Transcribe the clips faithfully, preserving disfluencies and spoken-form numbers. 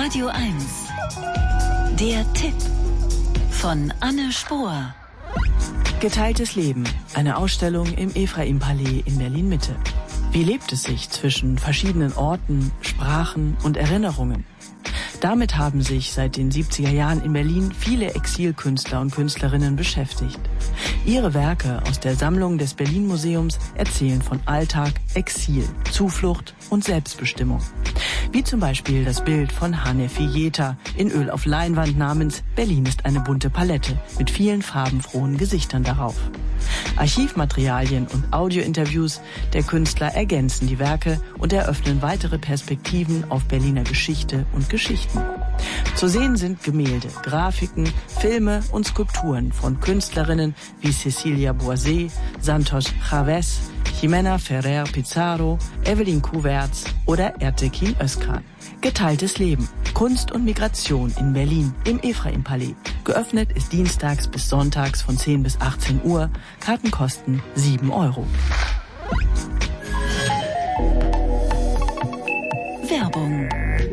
Radio eins. Der Tipp von Anne Spohr. Geteiltes Leben. Eine Ausstellung im Ephraim-Palais in Berlin-Mitte. Wie lebt es sich zwischen verschiedenen Orten, Sprachen und Erinnerungen? Damit haben sich seit den siebziger Jahren in Berlin viele Exilkünstler und Künstlerinnen beschäftigt. Ihre Werke aus der Sammlung des Berlin-Museums erzählen von Alltag, Exil, Zuflucht und Selbstbestimmung. Wie zum Beispiel das Bild von Hanefi Jeta in Öl auf Leinwand namens Berlin ist eine bunte Palette mit vielen farbenfrohen Gesichtern darauf. Archivmaterialien und Audiointerviews der Künstler ergänzen die Werke und eröffnen weitere Perspektiven auf Berliner Geschichte und Geschichten. Zu sehen sind Gemälde, Grafiken, Filme und Skulpturen von Künstlerinnen wie Cecilia Boisset, Santos Chavez, Jimena Ferrer Pizarro, Evelyn Kuwerts oder Ertekin Özkan. Geteiltes Leben. Kunst und Migration in Berlin im Ephraim-Palais. Geöffnet ist dienstags bis sonntags von zehn bis achtzehn Uhr. Karten kosten sieben Euro. Werbung.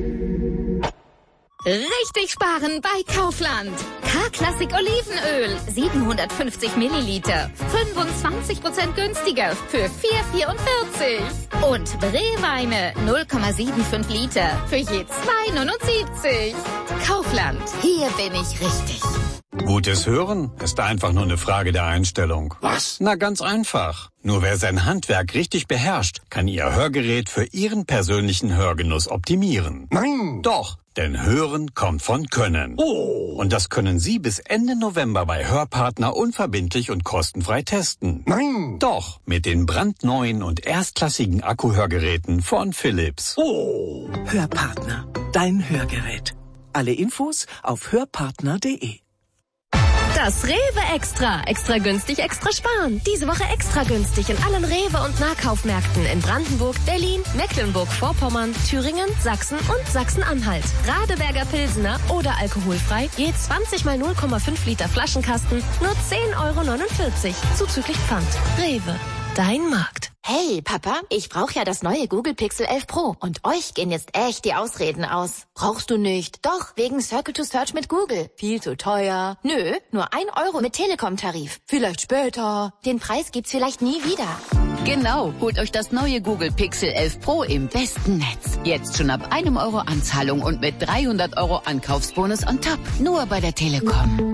Richtig sparen bei Kaufland. K-Klassik Olivenöl, siebenhundertfünfzig Milliliter, fünfundzwanzig Prozent günstiger für vier vierundvierzig. Und Brewweine, null Komma fünfundsiebzig Liter für je zwei neunundsiebzig. Kaufland, hier bin ich richtig. Gutes Hören ist einfach nur eine Frage der Einstellung. Was? Na, ganz einfach. Nur wer sein Handwerk richtig beherrscht, kann Ihr Hörgerät für Ihren persönlichen Hörgenuss optimieren. Nein! Doch, denn Hören kommt von Können. Oh! Und das können Sie bis Ende November bei Hörpartner unverbindlich und kostenfrei testen. Nein! Doch, mit den brandneuen und erstklassigen Akkuhörgeräten von Philips. Oh! Hörpartner. Dein Hörgerät. Alle Infos auf hörpartner punkt de. Das Rewe Extra. Extra günstig, extra sparen. Diese Woche extra günstig in allen Rewe- und Nahkaufmärkten in Brandenburg, Berlin, Mecklenburg-Vorpommern, Thüringen, Sachsen und Sachsen-Anhalt. Radeberger Pilsener oder alkoholfrei, je zwanzig mal null Komma fünf Liter Flaschenkasten, nur zehn Euro neunundvierzig, zuzüglich Pfand. Rewe, dein Markt. Hey, Papa, ich brauche ja das neue Google Pixel elf Pro und euch gehen jetzt echt die Ausreden aus. Brauchst du nicht? Doch, wegen Circle to Search mit Google. Viel zu teuer. Nö, nur ein Euro mit Telekom-Tarif. Vielleicht später. Den Preis gibt's vielleicht nie wieder. Genau, holt euch das neue Google Pixel elf Pro im besten Netz. Jetzt schon ab einem Euro Anzahlung und mit dreihundert Euro Ankaufsbonus on top. Nur bei der Telekom.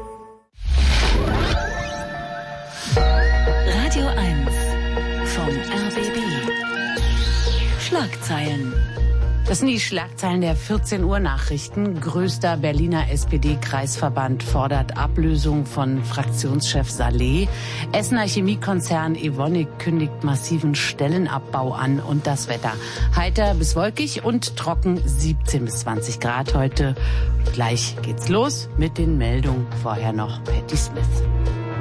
Radio eins vom R B B. Schlagzeilen. Das sind die Schlagzeilen der vierzehn Uhr Nachrichten. Größter Berliner S P D-Kreisverband fordert Ablösung von Fraktionschef Saleh. Essener Chemiekonzern Evonik kündigt massiven Stellenabbau an. Und das Wetter. Heiter bis wolkig und trocken, siebzehn bis zwanzig Grad heute. Gleich geht's los mit den Meldungen. Vorher noch Patti Smith.